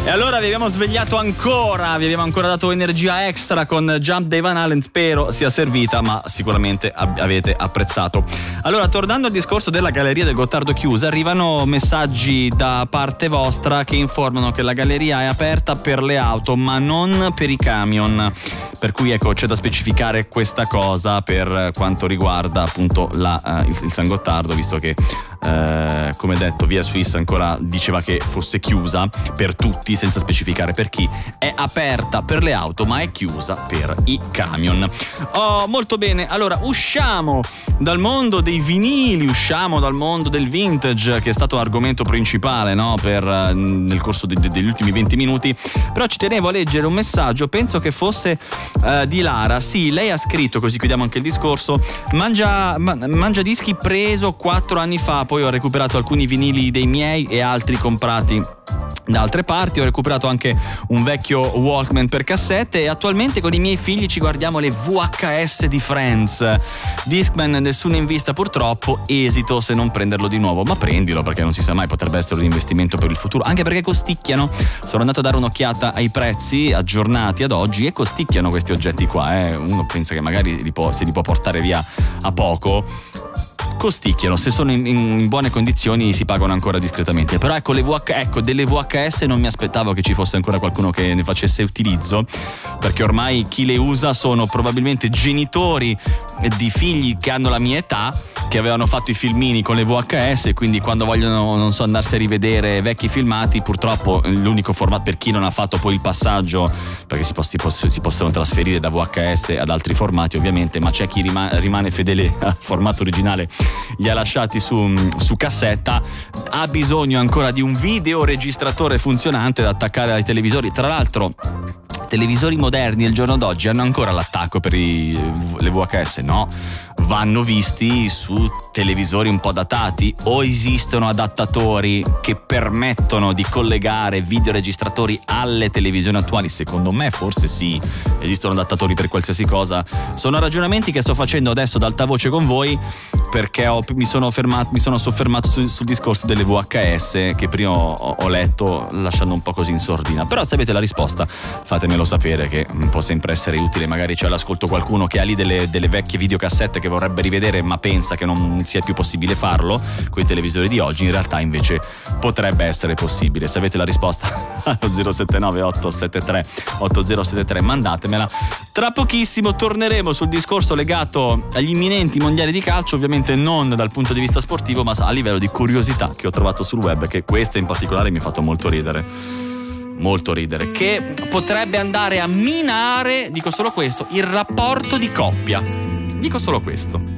E allora vi abbiamo svegliato ancora, vi abbiamo ancora dato energia extra con Jump dei Van Halen. Spero sia servita, ma sicuramente avete apprezzato. Allora, tornando al discorso della galleria del Gottardo chiusa, arrivano messaggi da parte vostra che informano che la galleria è aperta per le auto ma non per i camion, per cui ecco, c'è da specificare questa cosa per quanto riguarda appunto il San Gottardo, visto che come detto Via Suisse ancora diceva che fosse chiusa per tutti senza specificare per chi. È aperta per le auto ma è chiusa per i camion. Oh, molto bene. Allora, usciamo dal mondo dei vinili, usciamo dal mondo del vintage, che è stato argomento principale, no, nel corso degli ultimi 20 minuti. Però ci tenevo a leggere un messaggio, penso che fosse di Lara. Sì, lei ha scritto, così chiudiamo anche il discorso: mangia dischi preso 4 anni fa, poi ho recuperato alcuni vinili dei miei e altri comprati da altre parti, ho recuperato anche un vecchio Walkman per cassette e attualmente con i miei figli ci guardiamo le VHS di Friends. Discman nessuno in vista purtroppo, esito se non prenderlo di nuovo, ma prendilo perché non si sa mai, potrebbe essere un investimento per il futuro, anche perché costicchiano. Sono andato a dare un'occhiata ai prezzi aggiornati ad oggi e costicchiano questi oggetti qua, uno pensa che magari se li può portare via a poco, costicchiano. Se sono in buone condizioni si pagano ancora discretamente. Però ecco, delle VHS non mi aspettavo che ci fosse ancora qualcuno che ne facesse utilizzo, perché ormai chi le usa sono probabilmente genitori di figli che hanno la mia età, che avevano fatto i filmini con le VHS, e quindi quando vogliono, non so, andarsi a rivedere vecchi filmati, purtroppo l'unico formato, per chi non ha fatto poi il passaggio, perché si possono trasferire da VHS ad altri formati ovviamente, ma c'è chi rimane fedele al formato originale, li ha lasciati su cassetta, ha bisogno ancora di un videoregistratore funzionante da attaccare ai televisori. Tra l'altro televisori moderni al giorno d'oggi hanno ancora l'attacco per le VHS? No, vanno visti su televisori un po' datati, o esistono adattatori che permettono di collegare videoregistratori alle televisioni attuali? Secondo me forse sì, esistono adattatori per qualsiasi cosa. Sono ragionamenti che sto facendo adesso ad alta voce con voi, perché mi sono soffermato sul discorso delle VHS che prima ho letto lasciando un po' così in sordina. Però se avete la risposta fatemelo sapere, che può sempre essere utile. Magari c'è all'ascolto qualcuno che ha lì delle vecchie videocassette che vorrebbe rivedere ma pensa che non sia più possibile farlo con i televisori di oggi. In realtà invece potrebbe essere possibile. Se avete la risposta allo 079 873 8073 mandatemela. Tra pochissimo torneremo sul discorso legato agli imminenti mondiali di calcio, ovviamente non dal punto di vista sportivo ma a livello di curiosità che ho trovato sul web, che questa in particolare mi ha fatto molto ridere, che potrebbe andare a minare, dico solo questo, il rapporto di coppia. Dico solo questo.